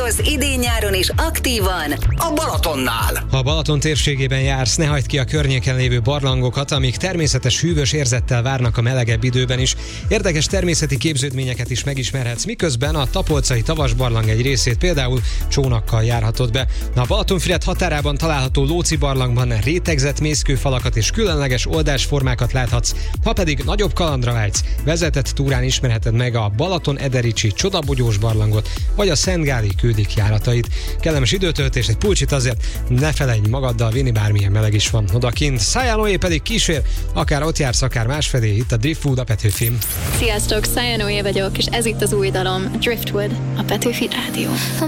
Utaz idén-nyáron is aktívan a Balatonnál. Ha a Balaton térségében jársz, ne hagyd ki a környéken lévő barlangokat, amik természetes hűvös érzettel várnak a melegebb időben is. Érdekes természeti képződményeket is megismerhetsz, miközben a tapolcai Tavas-barlang egy részét például csónakkal járhatod be. A Balatonfüred határában található Lóci barlangban rétegzett mészkőfalakat és különleges oldásformákat láthatsz. Ha pedig nagyobb kalandra vágysz, vezetett túrán ismerheted meg a Balaton-Edericsi csodabogyós barlangot, vagy a Szent Gáli Kődik járatait. Kellemes időtöltést, egy pulcsit azért ne feledj magaddal vinni, bármilyen meleg is van odakint. Száján Noé pedig kísér, akár ott jársz, akár másfelé, itt a Driftwood, a Petőfi. Sziasztok, Száján Noé vagyok, és ez itt az új dalom, Driftwood, a Petőfi Rádió.